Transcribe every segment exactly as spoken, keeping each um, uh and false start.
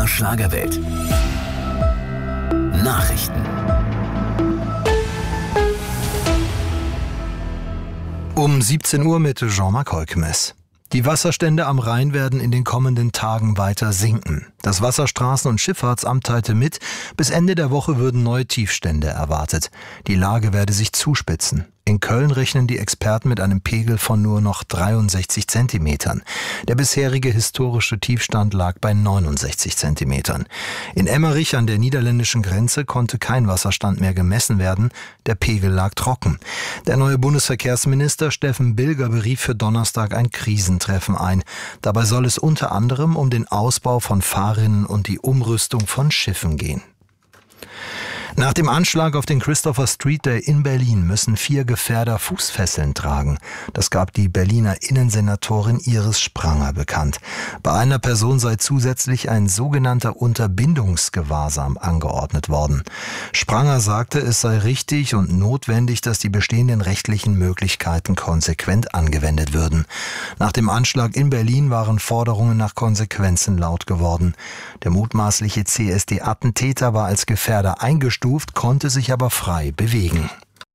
Schlagerwelt. Nachrichten. Um siebzehn Uhr mit Jean-Marc Holkemes. Die Wasserstände am Rhein werden in den kommenden Tagen weiter sinken. Das Wasserstraßen- und Schifffahrtsamt teilte mit, bis Ende der Woche würden neue Tiefstände erwartet. Die Lage werde sich zuspitzen. In Köln rechnen die Experten mit einem Pegel von nur noch dreiundsechzig Zentimetern. Der bisherige historische Tiefstand lag bei neunundsechzig Zentimetern. In Emmerich an der niederländischen Grenze konnte kein Wasserstand mehr gemessen werden. Der Pegel lag trocken. Der neue Bundesverkehrsminister Steffen Bilger berief für Donnerstag ein Krisentreffen ein. Dabei soll es unter anderem um den Ausbau von Fahrrinnen und die Umrüstung von Schiffen gehen. Nach dem Anschlag auf den Christopher Street Day in Berlin müssen vier Gefährder Fußfesseln tragen. Das gab die Berliner Innensenatorin Iris Spranger bekannt. Bei einer Person sei zusätzlich ein sogenannter Unterbindungsgewahrsam angeordnet worden. Spranger sagte, es sei richtig und notwendig, dass die bestehenden rechtlichen Möglichkeiten konsequent angewendet würden. Nach dem Anschlag in Berlin waren Forderungen nach Konsequenzen laut geworden. Der mutmaßliche C S D-Attentäter war als Gefährder eingestuft, konnte sich aber frei bewegen.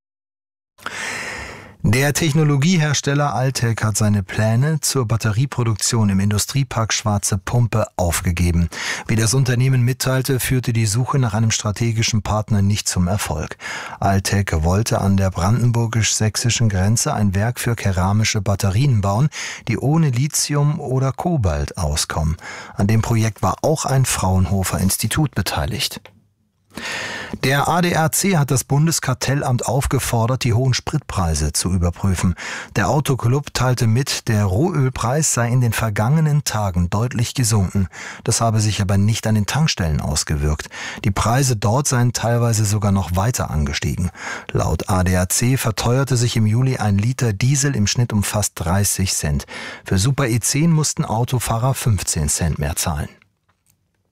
Der Technologiehersteller Altec hat seine Pläne zur Batterieproduktion im Industriepark Schwarze Pumpe aufgegeben. Wie das Unternehmen mitteilte, führte die Suche nach einem strategischen Partner nicht zum Erfolg. Altec wollte an der brandenburgisch-sächsischen Grenze ein Werk für keramische Batterien bauen, die ohne Lithium oder Kobalt auskommen. An dem Projekt war auch ein Fraunhofer Institut beteiligt. Der A D A C hat das Bundeskartellamt aufgefordert, die hohen Spritpreise zu überprüfen. Der Autoclub teilte mit, der Rohölpreis sei in den vergangenen Tagen deutlich gesunken. Das habe sich aber nicht an den Tankstellen ausgewirkt. Die Preise dort seien teilweise sogar noch weiter angestiegen. Laut A D A C verteuerte sich im Juli ein Liter Diesel im Schnitt um fast dreißig Cent. Für Super E zehn mussten Autofahrer fünfzehn Cent mehr zahlen.